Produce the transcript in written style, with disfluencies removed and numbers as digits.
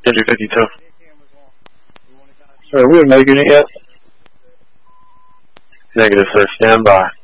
50-52. Are we making it yet? Negative, sir. Stand by.